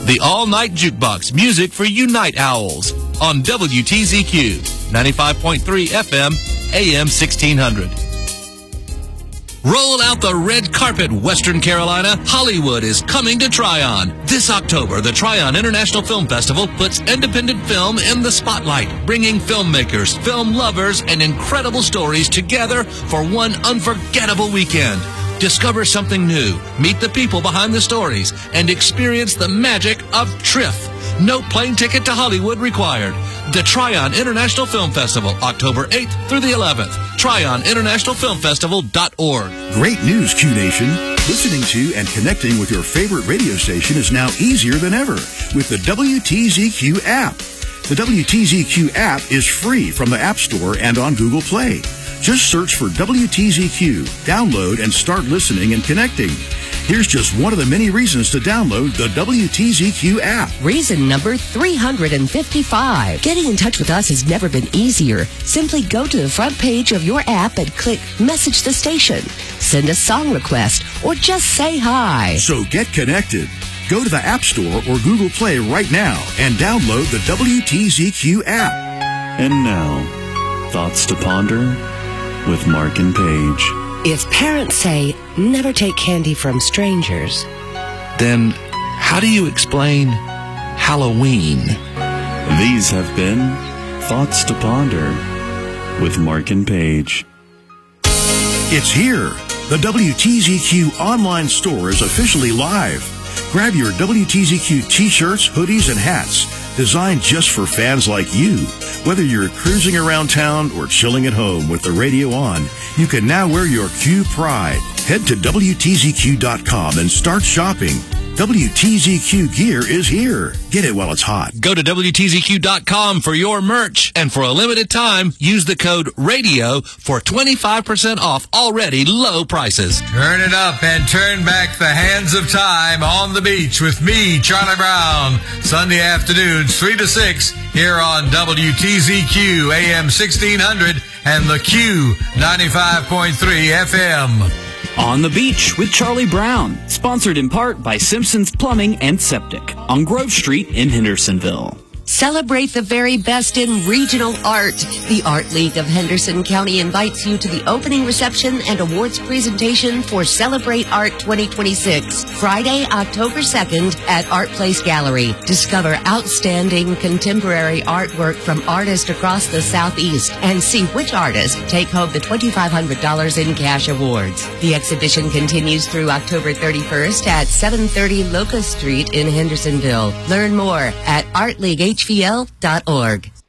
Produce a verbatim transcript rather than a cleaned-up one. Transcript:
The all-night jukebox, music for you night owls on W T Z Q, ninety-five point three F M, A M sixteen hundred. Roll out the red carpet, Western Carolina. Hollywood is coming to Tryon. This October, the Tryon International Film Festival puts independent film in the spotlight, bringing filmmakers, film lovers, and incredible stories together for one unforgettable weekend. Discover something new, meet the people behind the stories, and experience the magic of TRIFF. No plane ticket to Hollywood required. The Tryon International Film Festival, October eighth through the eleventh. Tryon International Film Festival dot org. Great news, Q Nation. Listening to and connecting with your favorite radio station is now easier than ever with the W T Z Q app. The W T Z Q app is free from the App Store and on Google Play. Just search for W T Z Q, download, and start listening and connecting. Here's just one of the many reasons to download the W T Z Q app. Reason number three hundred fifty-five. Getting in touch with us has never been easier. Simply go to the front page of your app and click Message the Station. Send a song request or just say hi. So get connected. Go to the App Store or Google Play right now and download the W T Z Q app. And now, Thoughts to Ponder with Mark and Paige. If parents say, never take candy from strangers, then how do you explain Halloween? These have been Thoughts to Ponder with Mark and Paige. It's here. The W T Z Q online store is officially live. Grab your W T Z Q t-shirts, hoodies, and hats designed just for fans like you. Whether you're cruising around town or chilling at home with the radio on, you can now wear your Q pride. Head to W T Z Q dot com and start shopping. W T Z Q gear is here. Get it while it's hot. Go to W T Z Q dot com for your merch, and for a limited time, use the code RADIO for twenty-five percent off already low prices. Turn it up and turn back the hands of time on the beach with me, Charlie Brown. Sunday afternoons, three to six, here on W T Z Q, A M sixteen hundred, and the Q, ninety-five point three F M. On the Beach with Charlie Brown, sponsored in part by Simpson's Plumbing and Septic on Grove Street in Hendersonville. celebrate the very best in regional art. The Art League of Henderson County invites you to the opening reception and awards presentation for Celebrate Art twenty twenty-six, Friday, October second at Art Place Gallery. Discover outstanding contemporary artwork from artists across the Southeast and see which artists take home the twenty-five hundred dollars in cash awards. The exhibition continues through October thirty-first at seven thirty Locust Street in Hendersonville. Learn more at art league h v l dot org.